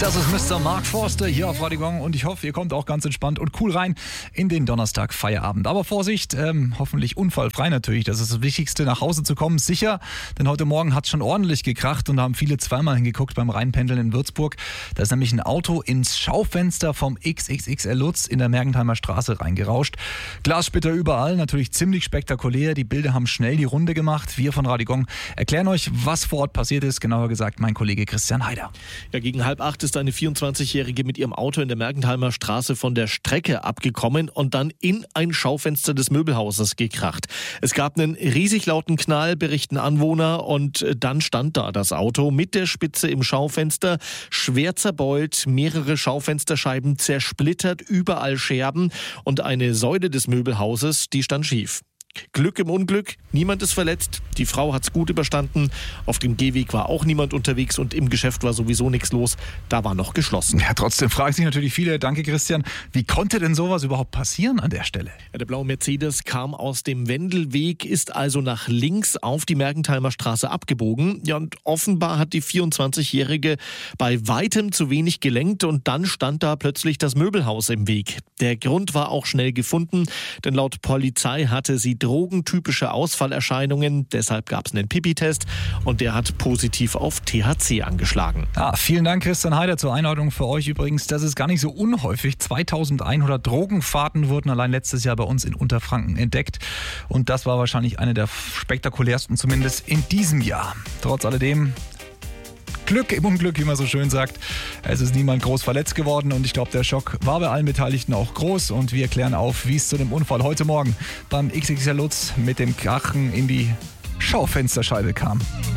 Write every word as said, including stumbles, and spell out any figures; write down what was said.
Das ist Mister Mark Forster hier auf Radio Gong und ich hoffe, ihr kommt auch ganz entspannt und cool rein in den Donnerstag Feierabend. Aber Vorsicht, ähm, hoffentlich unfallfrei natürlich, das ist das Wichtigste, nach Hause zu kommen, sicher, denn heute Morgen hat es schon ordentlich gekracht und da haben viele zweimal hingeguckt beim Rheinpendeln in Würzburg. Da ist nämlich ein Auto ins Schaufenster vom X X X L Lutz in der Mergentheimer Straße reingerauscht. Glassplitter überall, natürlich ziemlich spektakulär, die Bilder haben schnell die Runde gemacht. Wir von Radio Gong erklären euch, was vor Ort passiert ist, genauer gesagt mein Kollege Christian Heider. Ja, gegen halb acht ist eine vierundzwanzigjährige mit ihrem Auto in der Mergentheimer Straße von der Strecke abgekommen und dann in ein Schaufenster des Möbelhauses gekracht. Es gab einen riesig lauten Knall, berichten Anwohner, und dann stand da das Auto mit der Spitze im Schaufenster, schwer zerbeult, mehrere Schaufensterscheiben zersplittert, überall Scherben und eine Säule des Möbelhauses, die stand schief. Glück im Unglück, niemand ist verletzt, die Frau hat's gut überstanden, auf dem Gehweg war auch niemand unterwegs und im Geschäft war sowieso nichts los, da war noch geschlossen. Ja, trotzdem fragen sich natürlich viele, danke Christian, wie konnte denn sowas überhaupt passieren an der Stelle? Ja, der blaue Mercedes kam aus dem Wendelweg, ist also nach links auf die Mergentheimer Straße abgebogen. Ja, und offenbar hat die vierundzwanzigjährige bei weitem zu wenig gelenkt und dann stand da plötzlich das Möbelhaus im Weg. Der Grund war auch schnell gefunden, denn laut Polizei hatte sie drogentypische Ausfallerscheinungen. Deshalb gab es einen Pipi-Test und der hat positiv auf T H C angeschlagen. Ah, vielen Dank, Christian Heider, zur Einordnung für euch übrigens. Das ist gar nicht so unhäufig. zweitausendeinhundert Drogenfahrten wurden allein letztes Jahr bei uns in Unterfranken entdeckt. Und das war wahrscheinlich eine der spektakulärsten, zumindest in diesem Jahr. Trotz alledem Glück im Unglück, wie man so schön sagt. Es ist niemand groß verletzt geworden und ich glaube, der Schock war bei allen Beteiligten auch groß. Und wir klären auf, wie es zu dem Unfall heute Morgen beim X X L Lutz mit dem Krachen in die Schaufensterscheibe kam.